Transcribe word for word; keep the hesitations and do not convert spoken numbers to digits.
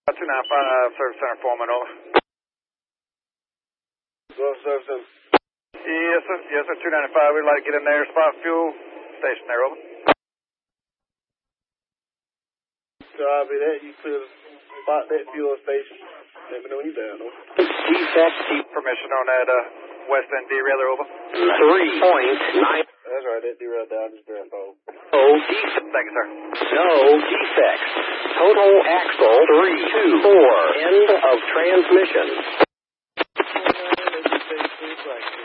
two nine five, Service Center Foreman, over. Go up, Service Center. Yes, sir. Yes, sir. two ninety-five, we'd like to get in there. Spot fuel station there, over. Copy that. You clear the spot that fuel station. Let me know when you're down, over. Defect. Permission on that uh, west end derailleur, over. three point nine. That's right. That derailed down. Just verify. No defects. Thank you, sir. No defects. Total axle three two four. End of transmission. Uh,